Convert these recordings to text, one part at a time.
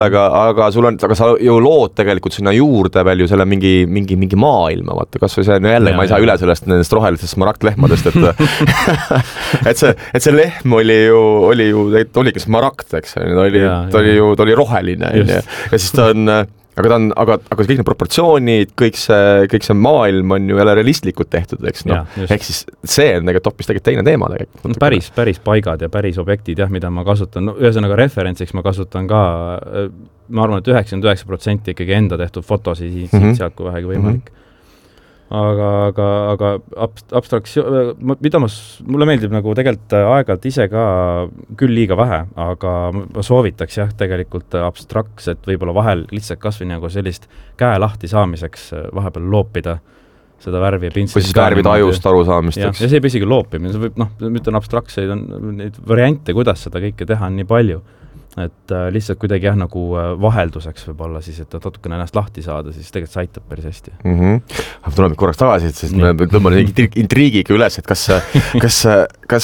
aga sa ju lood tegelikult sinna juurde veel ju selle mingi maailma, vaata, kas või see, no jälle ma ei saa üle nendest rohelistest smaragdlehmadest, et see lehm oligi smaragd, eks, ta oli roheline, ja siis ta on, aga kõik need proportsioonid, kõik see maailm on ju jälle realistlikult tehtud, eks, ehk siis see on hoopis teine teema tegelikult. Päris paigad ja päris objektid, mida ma kasutan, ühesõnaga referentsiks ma kasutan ka, ma arvan, et 99% ikkagi enda tehtud fotosi sealt, kui vähegi võimalik. Aga abstraktsioon, mulle meeldib nagu tegelikult aeg-ajalt ise ka küll liiga vähe, aga ma soovitaks tegelikult abstraktset võib-olla vahel lihtsalt kasvõi nagu sellist käe lahti saamiseks vahepeal loopida seda värvi ja pintslit. Või siis värvide ajust aru saamist. Ja see ei pea isegi loopimine, see võib, ütlen abstraktseid on neid variante, kuidas seda kõike teha on nii palju. Et lihtsalt kuidagi nagu vahelduseks võib olla siis, et natukene ennast lahti saada, siis tegelikult see aitab päris hästi. Tuleb korraks tagasi, sest me tõmbame intriigiga üles, et kas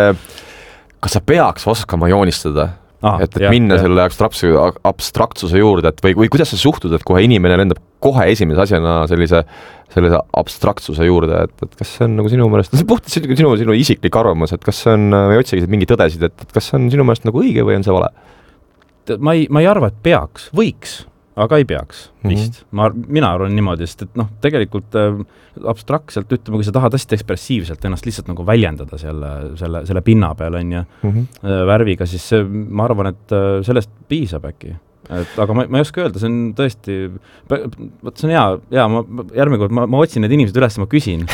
sa peaks oskama joonistada, et minna selle abstraktsuse juurde, või kuidas sa suhtud, et kohe inimene lendab kohe esimese asjana sellise abstraktsuse juurde, et kas see on nagu sinu meelest, see puhtalt sinu isiklik arvamus, et kas see on, või otsigi mingi tõdesid, et kas see on sinu meelest nagu õige või on see vale? Ma ei arva, et peaks, võiks, aga ei peaks vist. Mina arvan niimoodi, sest et tegelikult abstraktselt ütleme, kui sa tahad hästi ekspressiivselt ennast lihtsalt nagu väljendada selle pinna peal on ja värviga, siis ma arvan, et sellest piisab äkki. Aga ma ei oska öelda, see on tõesti, see on hea, järgmine kord ma otsin need inimesed üles, ma küsin.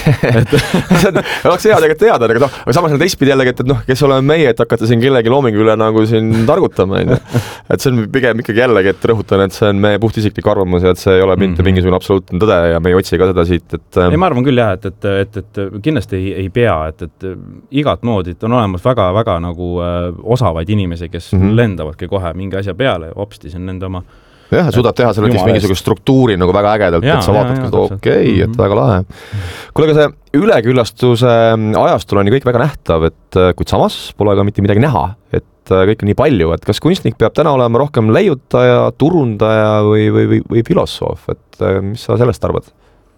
Oleks hea tegelikult teada, aga samas on teistpidi jällegi, et kes oleme meie, et hakata siin kellegi loomingu üle nagu siin targutama. Et see on pigem ikkagi jällegi, et rõhutan, et see on meie puht isiklik arvamus ja et see ei ole mitte mingisugune absoluutne tõde ja me ei otsi ka seda siit. Ei, ma arvan küll jah, et kindlasti ei pea, et igat moodi on olemas väga nagu osavaid inimesi, kes lendavadki kohe mingi asja peale ja hopsti see on nende oma. Jah, suudab teha selle mingisugust struktuuri nagu väga ägedalt, et sa vaatad, et okei, et väga lahe. Kuule, aga see üleküllastuse ajastul on kõik väga nähtav, et kuid samas pole ka mitte midagi näha, et kõik on nii palju, et kas kunstnik peab täna olema rohkem leiutaja, turundaja või filosoof, et mis sa sellest arvad?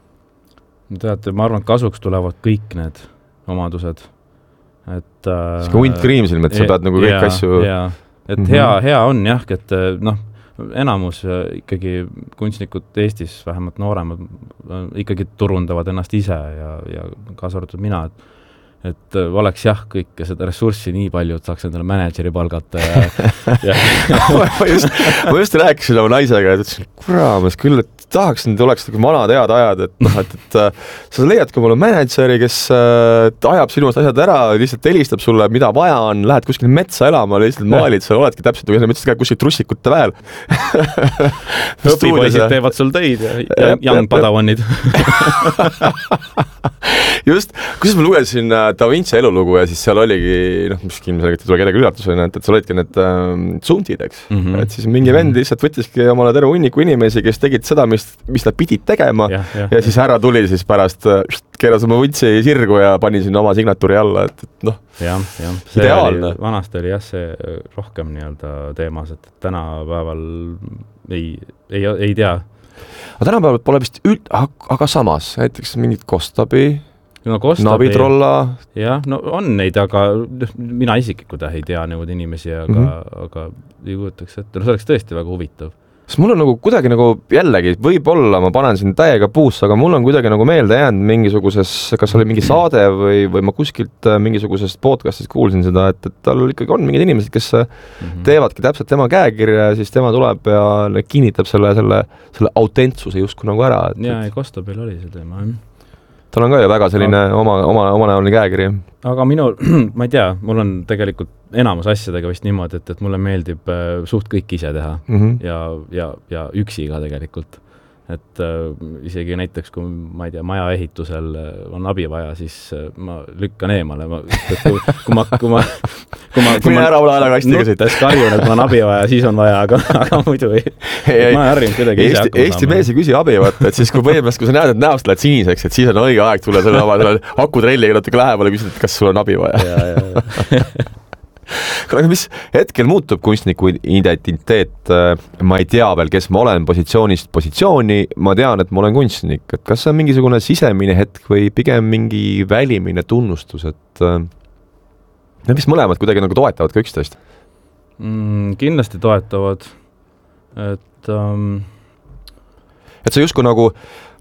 Teate, ma arvan, et kasuks tulevad kõik need omadused. See hunt kriimsilm, et sa pead nagu kõik asju... Et hea on jah, et enamus ikkagi kunstnikud Eestis, vähemalt nooremad, ikkagi turundavad ennast ise ja kaasa arvatud mina, et oleks jah kõik seda ressurssi nii palju, et saaks endale manageeri palgata ma just rääkisin oma naisega, et ütlesin, kuramas küll, et tahaksin, et oleks vanad head ajad, et sa leiadki mulle manageri, kes ajab sinust asjad ära, lihtsalt helistab sulle, mida vaja on, lähed kuskil metsa elama, lihtsalt maalid, sa oledki täpselt, kui sa mõtlesid ka kuskil trussikute väel. Õpipoisid teevad sul töid ja young padawanid. Just, kuidas ma lugesin Da Vinci elulugu ja siis seal oligi, mis ilmselgelt ei tule kellegi üllatusena, et seal olidki need tsuntid, eks. Et siis mingi vend lihtsalt võttiski omale terve hunniku inimesi, kes tegid seda, mis nad pidid tegema ja siis härra tuli siis pärast keeras oma vuntsi sirgu ja pani sinna oma signatuuri alla, et ideaalne. Vanasti oli jah see rohkem nii-öelda teemas, et tänapäeval ei tea. Aga tänapäeval pole vist aga samas, näiteks mingid Kostabi, Navitrolla. Jah, no on neid, aga mina isiklikult ei tea niimoodi inimesi, aga ei kujutaks ette. See oleks tõesti väga huvitav. Sest mul on nagu kuidagi nagu jällegi, võib-olla ma panen siin täiega puusse, aga mul on kuidagi nagu meelde jäänud mingisuguses, kas oli mingi saade või ma kuskilt mingisugusest podcastist kuulsin seda, et tal ikkagi on mingid inimesed, kes teevadki täpselt tema käekirja ja siis tema tuleb ja kinnitab selle autentsuse justkui nagu ära. Ja Kostabil oli see teema. Tal on ka ju väga selline omanäoline käekiri. Aga ma ei tea, mul on tegelikult enamus asjadega vist niimoodi, et mulle meeldib suht kõik ise teha ja üksi ka tegelikult. Et isegi näiteks, kui ma ei tea, maja ehitusel on abi vaja, siis ma lükkan eemale. Kui ma ära ole aelakastiga siit. Karjun, et ma on abi vaja, siis on vaja, aga muidu ei. Ma harjun kuidagi ise hakkama. Eesti mees ei küsi abi, et siis kui põhimõtteliselt, kui sa näed, et näost lähed siniseks, et siis on õige aeg tulla selle akutrelliga natuke lähemale küsida, et kas sul on abi vaja. Aga mis hetkel muutub kunstniku identiteet, ma ei tea veel, kes ma olen positsioonist positsiooni, ma tean, et ma olen kunstnik, et kas see on mingisugune sisemine hetk või pigem mingi välimine tunnustus, et mis mõlemad kuidagi nagu toetavad ka üksteist? Kindlasti toetavad, et sa justkui nagu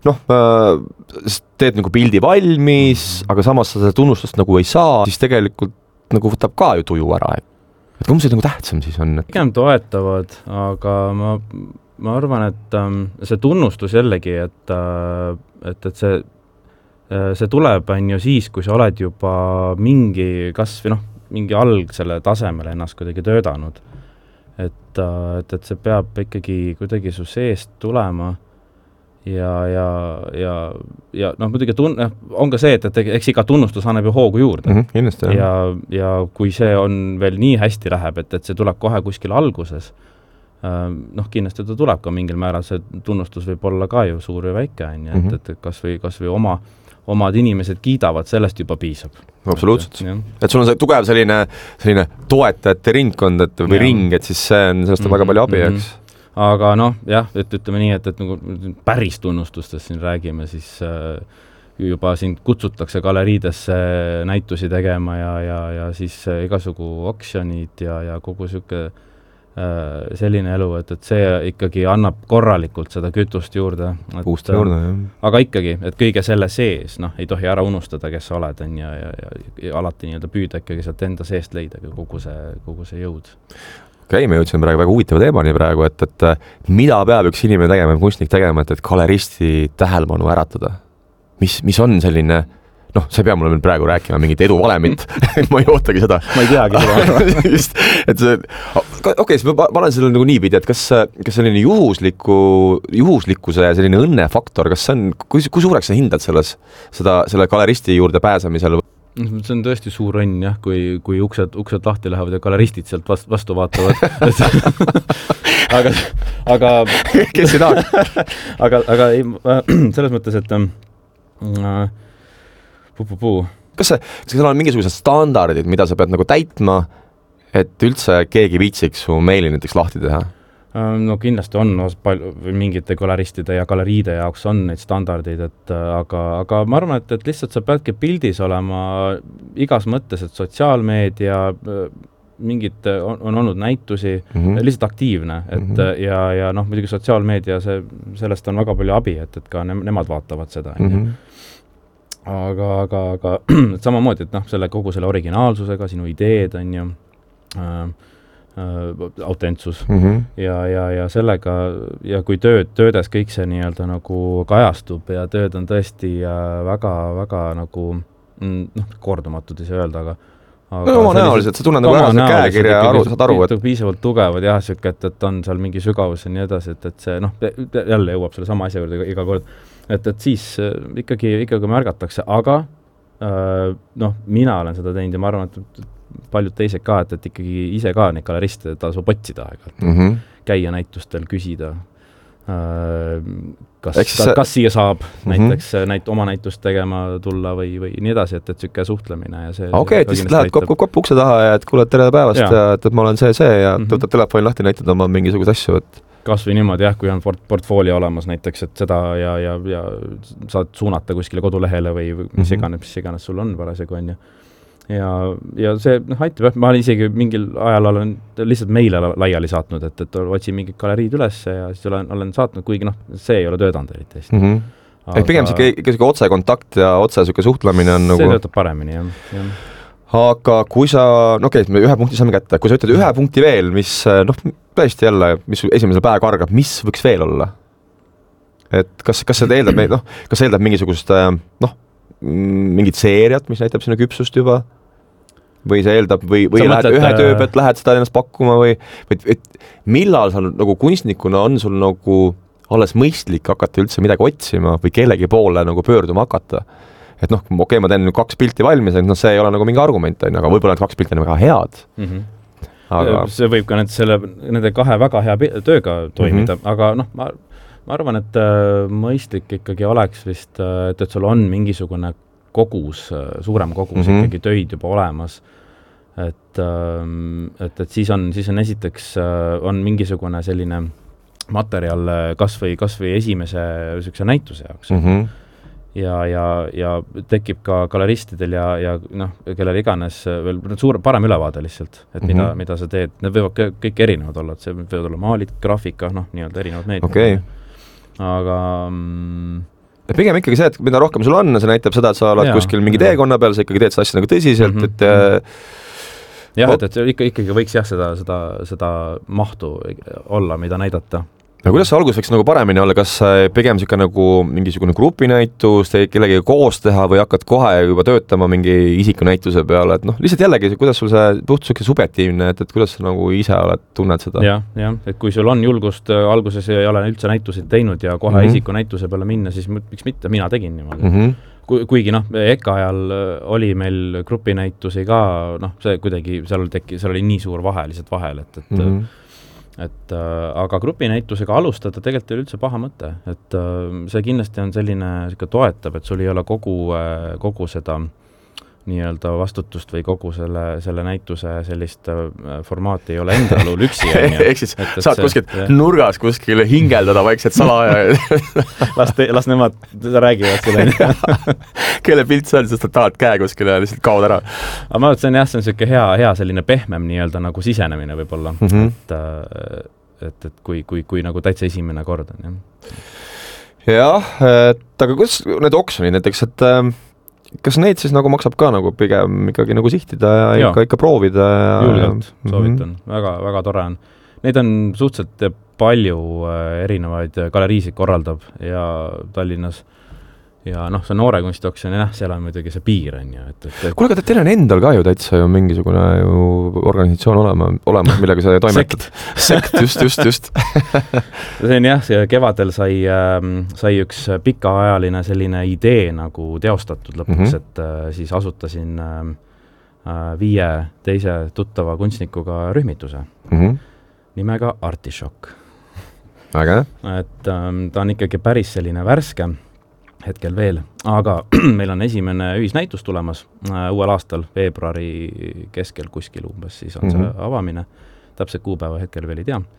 teed nagu pildi valmis, aga samas sa seda tunnustust nagu ei saa, siis tegelikult nagu võtab ka ju tuju ära, et kumb see nagu tähtsam siis on? Pigem toetavad, aga ma arvan, et see tunnustus jällegi, et see tuleb on ju siis, kui sa oled juba mingi algsele tasemele ennast kuidagi töödanud. Et see peab ikkagi kuidagi su seest tulema ja muidugi on ka see, et eks iga tunnustus annab ju hoogu juurde. Kindlasti, ja kui see on veel nii hästi läheb, et see tuleb kohe kuskil alguses, kindlasti ta tuleb ka mingil määral, see tunnustus võib olla ka ju suur ja väike, et kas või omad inimesed kiidavad, sellest juba piisab. Absoluutselt. Et sul on see tugev selline toetajate ringkond või ring, et siis see on sellest väga palju abi, eks? Aga et ütleme nii, et nagu päris tunnustustest siin räägime, siis juba sind kutsutakse galeriidesse näitusi tegema ja siis igasugu oksjonid ja kogu siuke selline elu, et see ikkagi annab korralikult seda kütust juurde. Puusta juurde, jah. Aga ikkagi, et kõige selle sees, ei tohi ära unustada, kes sa oled, ja alati nii-öelda püüda ikkagi sealt enda seest leida kogu see jõud. Okei, me jõudsime praegu väga huvitava teemani praegu, et mida peab üks inimene tegema, kunstnik tegema, et galeristi tähelepanu äratada? Mis on selline, see peab mulle praegu rääkima mingit eduvalemit, ma ei ootagi seda. Ma ei teagi seda. Okei, siis ma panen selle nagu niipidi, et kas selline juhuslikkuse ja selline õnnefaktor, kas see on, kui suureks sa hindad selle galeristi juurde pääsemisel? See on tõesti suur õnn, jah, kui uksed lahti lähevad ja galeristid sealt vastu vaatavad. aga kes ei taha? aga selles mõttes, et Kas seal on mingisugused standardid, mida sa pead nagu täitma, et üldse keegi viitsiks su meili näiteks lahti teha? Kindlasti on mingite galeristide ja galeriide jaoks on neid standardeid, aga ma arvan, et lihtsalt sa peadki pildis olema igas mõttes, et sotsiaalmeedia mingid on olnud näitusi, lihtsalt aktiivne, ja muidugi sotsiaalmeedia, sellest on väga palju abi, et ka nemad vaatavad seda. Aga samamoodi, et kogu selle originaalsusega, sinu ideed on ju, autentsus ja sellega, ja kui töödes kõik see nii-öelda nagu kajastub ja tööd on tõesti väga nagu kordumatud ei saa öelda, aga oma näoliselt, sa tunned nagu ära see käekirja ja saad aru, et piisavalt tugevad jah, et on seal mingi sügavus ja nii edasi, et see jälle jõuab selle sama asja juurde iga kord, et siis ikkagi märgatakse, aga mina olen seda teinud ja ma arvan, et paljud teised ka, et ikkagi ise ka neid galeriste tasub otsida aega, käia näitustel, küsida, kas siia saab näiteks oma näitust tegema tulla või nii edasi, et süke suhtlemine ja see... Okei, et siis lähed kopp ukse taha ja et kuule tere päevast ja et ma olen see ja võtad telefoni lahti, näitad oma mingisugust asju, et kas või niimoodi jah, kui on portfoolio olemas näiteks, et seda ja saad suunata kuskile kodulehele või mis iganes sul on parasjagu on ja see aitab, ma olen isegi mingil ajal olen lihtsalt meile laiali saatnud, et otsin mingid galeriid üles ja siis olen saatnud, kuigi see ei ole töötanud eriti hästi. Et pigem see otse kontakt ja otse suhtlemine on see töötab paremini, jah. Aga kui sa, me ühe punkti saame kätte, kui sa ütled ühe punkti veel, mis tõesti jälle, mis esimesel päev kargab, mis võiks veel olla? Et kas see eeldab mingisugust mingit seeriat, mis näitab sinna küpsust juba? Või see eeldab, või lähed ühe töö pealt, lähed seda ennast pakkuma või millal sa nagu kunstnikuna on sul nagu alles mõistlik hakata üldse midagi otsima või kellegi poole nagu pöörduma hakata? Et ma teen 2 pilti valmis, et see ei ole nagu mingi argument, aga võib-olla need 2 pilti on väga head. Aga... See võib ka nende 2 väga hea tööga toimida, aga ma arvan, et mõistlik ikkagi oleks vist, et sul on mingisugune kogus, suurem kogus ikkagi töid juba olemas. et siis on esiteks on mingisugune selline materjal kas või esimese niisuguse näituse jaoks. Ja tekib ka galeristidel ja noh, kellel iganes veel parem ülevaade lihtsalt, et mida sa teed. Need võivad kõik erinevad olla, et see võivad olla maalid, graafika, noh, nii-öelda erinevad meetmed. Okay. Aga pigem ikkagi see, et mida rohkem sul on, see näitab seda, et sa oled kuskil mingi teekonna peal, sa ikkagi teed seda asja nagu tõsiselt, et jah, et ikkagi võiks jah seda mahtu olla, mida näidata. Ja kuidas see algus võiks nagu paremini olla, kas pigem siuke nagu mingisugune grupinäitus, kellegi koos teha või hakkad kohe juba töötama mingi isikunäituse peale, et noh, lihtsalt jällegi, kuidas sul see puht subjektiivne, et kuidas sa nagu ise tunned seda? Jah, et kui sul on julgust alguses ei ole üldse näituseid teinud ja kohe isikunäituse peale minna, siis miks mitte, mina tegin niimoodi. Kuigi noh, EKA ajal oli meil grupinäitusi ka, noh, see kuidagi, seal oli nii suur vahe lihtsalt vahel, et aga grupinäitusega alustada tegelikult ei ole üldse paha mõte, et see kindlasti on selline toetab, et sul ei ole kogu seda nii-öelda vastutust või kogu selle näituse sellist formaati ei ole endal üksi. Ehk siis saad kuskilt nurgas kuskil hingeldada vaikselt salaja. las nemad räägivad selle. Kelle pilt see on, sest tahad käe kuskil ja lihtsalt kaod ära. Aga ma arvan, et see on siuke hea selline pehmem nii-öelda nagu sisenemine võib-olla. Et kui nagu täitsa esimene kord on. Jah, aga kus need oksjonid näiteks, et kas neid siis nagu maksab ka nagu pigem ikkagi nagu sihtida ja ikka proovida? Julgelt, soovitan. Väga, väga tore on. Neid on suhteliselt palju erinevaid galeriisid korraldab ja Tallinnas. Ja noh, see noore kunstioksjon, seal on muidugi see piir on ju. Kuule, aga teil on endal ka ju täitsa ju mingisugune organisatsioon olemas, millega sa toimetad. Sekt, just. See on jah, see kevadel sai üks pikaajaline selline idee nagu teostatud lõpuks, et siis asutasin 5 teise tuttava kunstnikuga rühmituse nimega Artishock. Väga? Et ta on ikkagi päris selline värske hetkel veel, aga meil on esimene ühisnäitus tulemas uuel aastal, veebruari keskel kuskil umbes, siis on see avamine. Täpselt kuupäeva hetkel veel ei tea.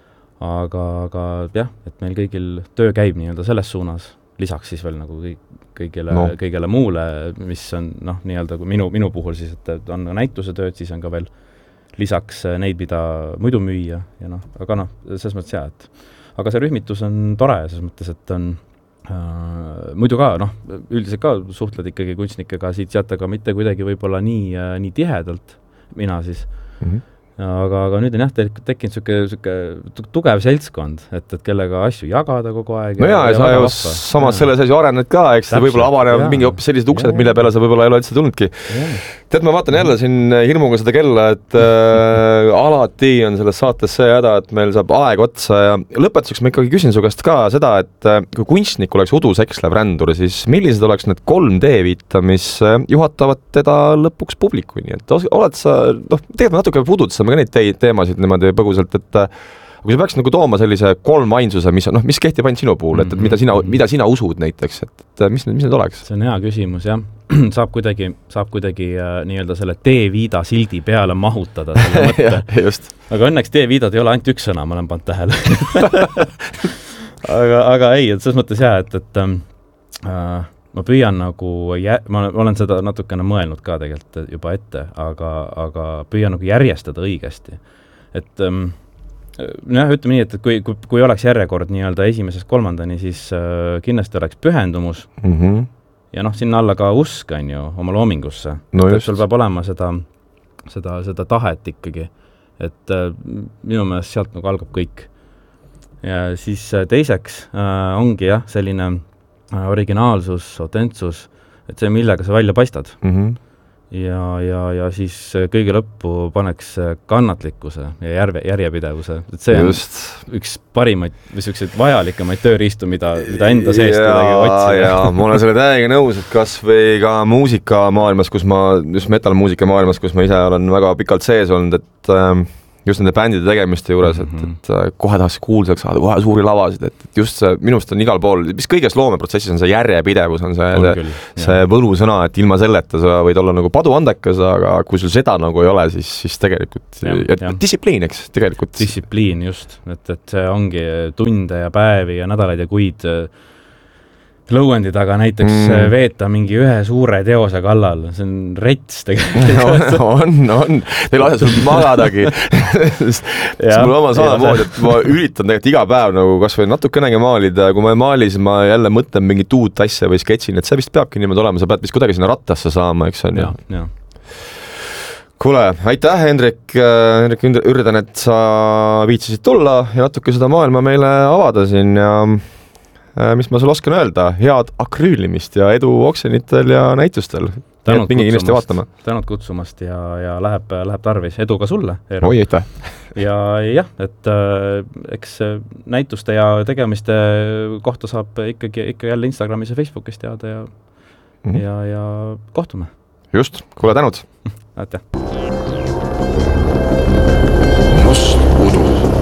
Aga jah, et meil kõigil töö käib nii-öelda selles suunas, lisaks siis veel nagu kõigele muule, mis on noh, nii-öelda kui minu puhul siis, et on näituse tööd, siis on ka veel lisaks neid, mida muidu müüa ja noh, aga noh, selles mõttes jah, et aga see rühmitus on tore, selles mõttes, et on muidu ka, noh, üldiselt ka suhtled ikkagi kunstnikega siit-sealt, aga mitte kuidagi võib-olla nii tihedalt, mina siis. Aga nüüd on jah, tekkinud siuke tugev seltskond, et kellega asju jagada kogu aeg. No ja sa ju samas selles asju arened ka, eks see võib-olla avanevad mingi hoopis sellised uksed, mille peale sa võib-olla ei ole üldse tulnudki. Tead, ma vaatan jälle siin hirmuga seda kella, et alati on selles saates see häda, et meil saab aeg otsa ja lõpetuseks ma ikkagi küsin su käest ka seda, et kui kunstnik oleks udusekslev rändur, siis millised oleks need 3 teeviita, mis juhatavad teda lõpuks publikuni? Et oled sa, noh, tegelikult natuke puudutad ka neid teemasid niimoodi põgusalt, et kui sa peaks nagu tooma sellise 3 ainsuse, mis kehtib ainult sinu puhul, et mida sina usud näiteks, et mis need oleks? See on hea küsimus, jah. Saab kuidagi nii-öelda selle teeviida sildi peale mahutada selle mõtte. Just. Aga õnneks teeviidad ei ole ainult üks sõna, ma olen pannud tähele. aga ei, et selles mõttes jah, et ma püüan nagu, ma olen seda natukene mõelnud ka tegelikult juba ette, aga püüan nagu järjestada õigesti. Et ütleme nii, et kui oleks järjekord nii-öelda esimesest 3, siis kindlasti oleks pühendumus ja noh, sinna alla ka usk on ju oma loomingusse. No et sul peab olema seda tahet ikkagi, et minu meelest sealt nagu algab kõik. Ja siis teiseks ongi jah, selline originaalsus, autentsus, et see, millega sa välja paistad. Ja siis kõige lõppu paneks kannatlikkuse ja järjepidevuse. Et see on üks parimaid või selliseid vajalikemaid tööriistu, mida enda seest midagi otsida. Ja ma olen selle täiega nõus, et kas või ka muusikamaailmas, just metalmuusikamaailmas, kus ma ise olen väga pikalt sees olnud, et just nende bändide tegemiste juures, et kohe tahaks kuulsaks saada, kohe suuri lavasid, et just see, minust on igal pool, mis kõiges loomeprotsessis on see järjepidevus, on see võlusõna, et ilma selleta sa võid olla nagu paduandekas, aga kui sul seda nagu ei ole, siis tegelikult distsipliin, eks, tegelikult. Distsipliin just, et see ongi tunde ja päevi ja nädalaid ja kuid lõuendi taga näiteks veeta mingi ühe suure teose kallal, see on rets tegelikult. on. Teil lase sul magadagi. Mul oma samamoodi, et ma üritan tegelikult iga päev nagu kas või natukenegi maalida, kui ma ei maali, siis ma jälle mõtlen mingit uut asja või sketšin, et see vist peabki niimoodi olema, sa pead vist kuidagi sinna rattasse saama, eks on ju. Kuule, aitäh, Hendrik Ürden, et sa viitsisid tulla ja natuke seda maailma meile avada siin ja mis ma sul oskan öelda, head akrüülimist ja edu oksjonitel ja näitustel. Mingi kindlasti vaatama. Tänud kutsumast ja läheb tarvis. Edu ka sulle, Eero. Oi, aitäh. Ja jah, et eks näituste ja tegemiste kohta saab ikka jälle Instagramis ja Facebookis teada ja kohtume. Just, kuule tänud. Aitäh. Must udu.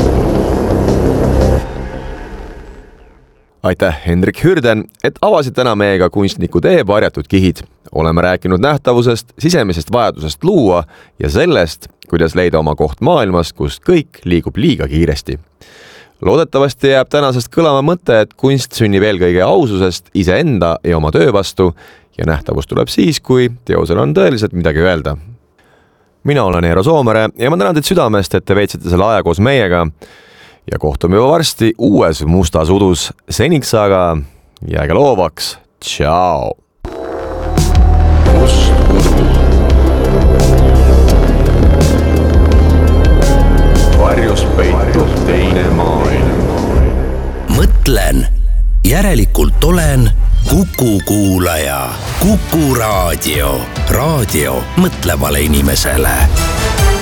Aitäh, Hendrik Hürden, et avasid täna meiega kunstniku tee varjatud kihid. Oleme rääkinud nähtavusest, sisemisest vajadusest luua ja sellest, kuidas leida oma koht maailmas, kus kõik liigub liiga kiiresti. Loodetavasti jääb tänasest kõlama mõte, et kunst sünnib eelkõige aususest iseenda ja oma töö vastu ja nähtavus tuleb siis, kui teosel on tõeliselt midagi öelda. Mina olen Eero Soomere ja ma tänan teid südamest, et te veetsite selle aja koos meiega. Ja kohtume juba varsti uues mustas udus. Seniks aga jääge loovaks. Tšau! Must udu. Varjus peitub teine maailm. Mõtlen, järelikult olen Kuku kuulaja. Kuku raadio. Raadio mõtlevale inimesele.